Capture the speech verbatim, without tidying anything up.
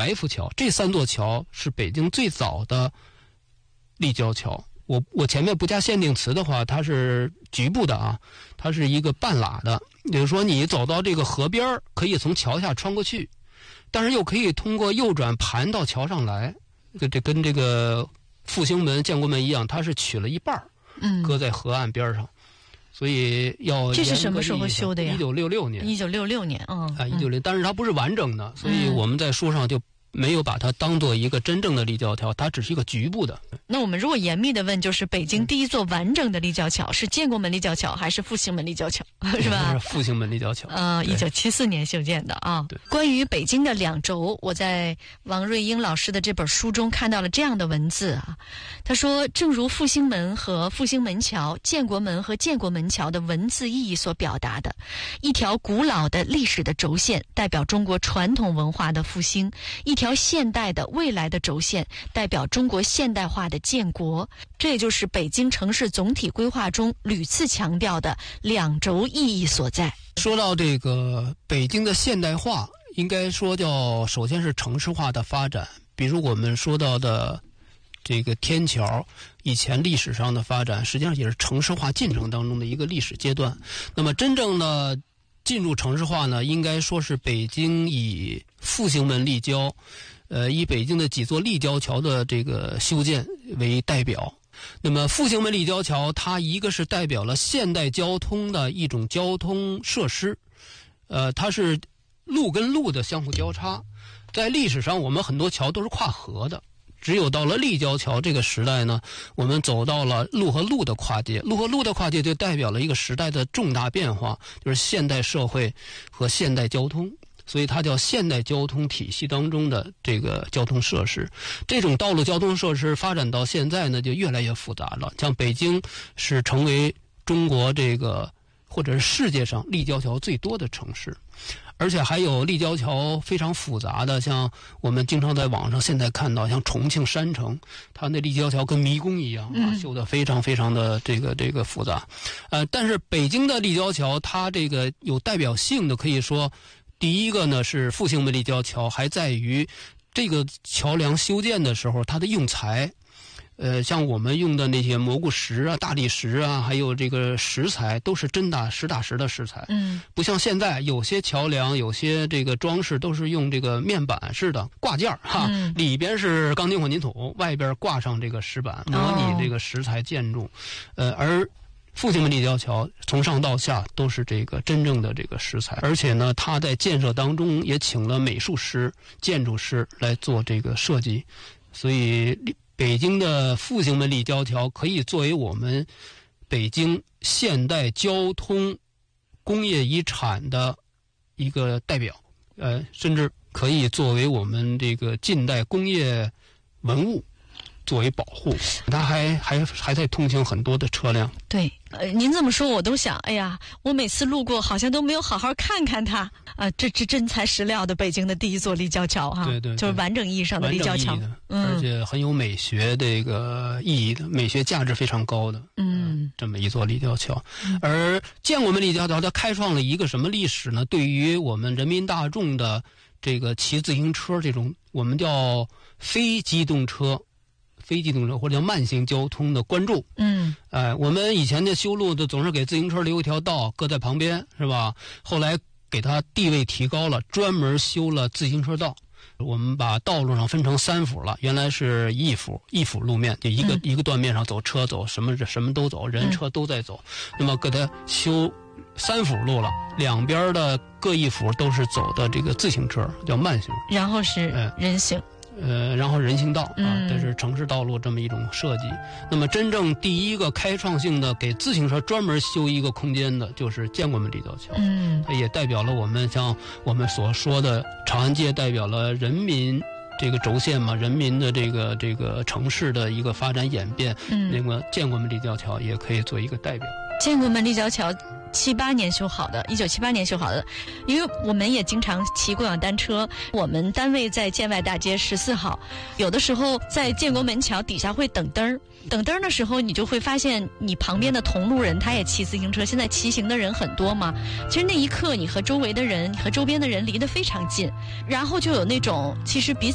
来福桥，这三座桥是北京最早的立交桥。我我前面不加限定词的话，它是局部的啊，它是一个半拉的，也就是说你走到这个河边可以从桥下穿过去，但是又可以通过右转盘到桥上来。这这跟这个复兴门、建国门一样，它是取了一半嗯，搁在河岸边上，所以要这是什么时候修的呀？ 一九六六年。 一九六六年，嗯啊，一九六，但是它不是完整的，所以我们在书上就没有把它当做一个真正的立交桥，它只是一个局部的。 那我们如果严密的问，就是北京第一座完整的立交桥是建国门立交桥还是复兴门立交桥，是吧？ 是复兴门立交桥。 呃，一九七四年修建的啊。 对。 关于北京的两轴，我在王瑞英老师的这本书中看到了这样的文字啊。他说，正如复兴门和复兴门桥、建国门和建国门桥的文字意义所表达的，一条古老的历史的轴线代表中国传统文化的复兴，一条现代的未来的轴线代表中国现代化的建国。这也就是北京城市总体规划中屡次强调的两轴意义所在。 说到这个北京的现代化，应该说叫首先是城市化的发展，比如我们说到的这个天桥，以前历史上的发展实际上也是城市化进程当中的一个历史阶段。那么真正的进入城市化呢，应该说是北京以复兴门立交，呃，以北京的几座立交桥的这个修建为代表。那么复兴门立交桥，它一个是代表了现代交通的一种交通设施，呃，它是路跟路的相互交叉。在历史上，我们很多桥都是跨河的。只有到了立交桥这个时代呢，我们走到了路和路的跨界，路和路的跨界就代表了一个时代的重大变化，就是现代社会和现代交通，所以它叫现代交通体系当中的这个交通设施。这种道路交通设施发展到现在呢，就越来越复杂了。像北京是成为中国这个或者是世界上立交桥最多的城市。而且还有立交桥非常复杂的，像我们经常在网上现在看到，像重庆山城，它那立交桥跟迷宫一样啊，修得非常非常的这个这个复杂。呃，但是北京的立交桥，它这个有代表性的，可以说，第一个呢是复兴门立交桥，还在于这个桥梁修建的时候它的用材。呃，像我们用的那些蘑菇石啊、大理石啊，还有这个石材，都是真大实打实的石材。嗯，不像现在有些桥梁、有些这个装饰都是用这个面板式的挂件哈、嗯，里边是钢筋混凝土，外边挂上这个石板，模拟这个石材建筑。哦、呃，而复兴门立交桥从上到下都是这个真正的这个石材，而且呢，它在建设当中也请了美术师、建筑师来做这个设计，所以北京的复兴门立交桥可以作为我们北京现代交通工业遗产的一个代表，呃，甚至可以作为我们这个近代工业文物作为保护，它还还还在通行很多的车辆。 对，呃，您这么说我都想，哎呀，我每次路过好像都没有好好看看它啊、呃，这这真材实料的北京的第一座立交桥哈， 对 对, 对， 就是完整意义上的立交桥， 嗯，而且很有美学这个意义的，美学价值非常高的，嗯，呃、这么一座立交桥。嗯、而建国门立交桥它开创了一个什么历史呢？对于我们人民大众的这个骑自行车这种我们叫非机动车。非机动车或者叫慢行交通的关注，嗯，哎、呃，我们以前的修路的总是给自行车留一条道，搁在旁边，是吧？后来给它地位提高了，专门修了自行车道。我们把道路上分成三幅了，原来是一幅一幅路面，就一个、嗯、一个断面上走车走什么什么都走，人车都在走。嗯、那么给它修三幅路了，两边的各一幅都是走的这个自行车，叫慢行， 然后是人行。哎呃，然后人行道啊，这是城市道路这么一种设计。那么真正第一个开创性的给自行车专门修一个空间的，就是建国门立交桥。嗯，它也代表了我们像我们所说的长安街，代表了人民这个轴线嘛，人民的这个这个城市的一个发展演变。嗯，那么建国门立交桥也可以做一个代表。 建国门立交桥七八年修好的，一九七八年修好的。因为我们也经常骑共享单车，我们单位在建外大街十四号，有的时候在建国门桥底下会等灯儿。等灯的时候，你就会发现你旁边的同路人他也骑自行车。现在骑行的人很多嘛，其实那一刻你和周围的人、和周边的人离得非常近，然后就有那种其实彼此